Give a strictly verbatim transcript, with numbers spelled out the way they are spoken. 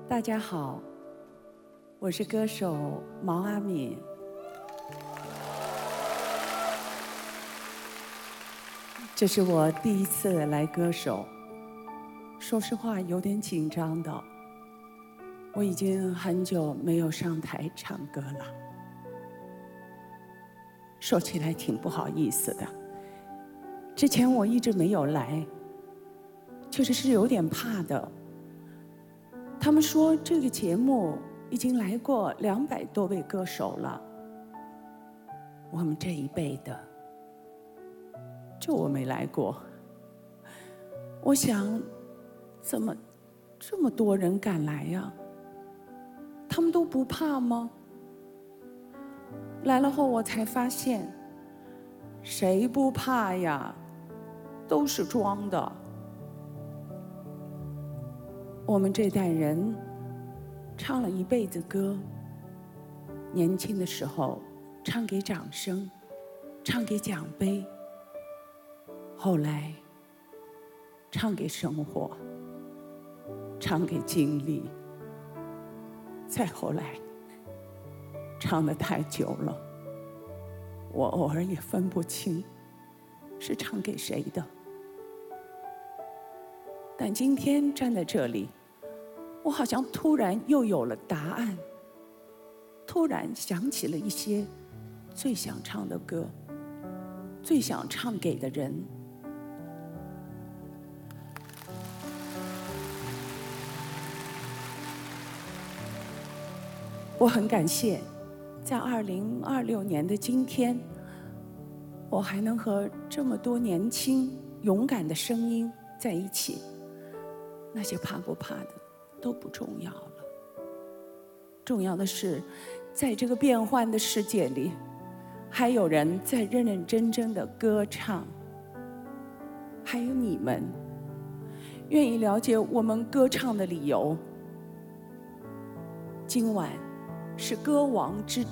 大家好，我是歌手毛阿敏。这是我第一次来歌手，说实话有点紧张的。我已经很久没有上台唱歌了，说起来挺不好意思的。之前我一直没有来，确实是有点怕的。他们说这个节目已经来过两百多位歌手了，我们这一辈的，就我没来过。我想，怎么这么多人敢来呀？他们都不怕吗？来了后我才发现，谁不怕呀？都是装的。我们这代人唱了一辈子歌，年轻的时候唱给掌声，唱给奖杯，后来唱给生活，唱给经历，再后来唱得太久了，我偶尔也分不清是唱给谁的。但今天站在这里，我好像突然又有了答案，突然想起了一些最想唱的歌，最想唱给的人。我很感谢，在二零二六年的今天，我还能和这么多年轻勇敢的声音在一起。那些怕不怕的都不重要了，重要的是，在这个变幻的世界里，还有人在认认真真的歌唱，还有你们愿意了解我们歌唱的理由。今晚是歌王之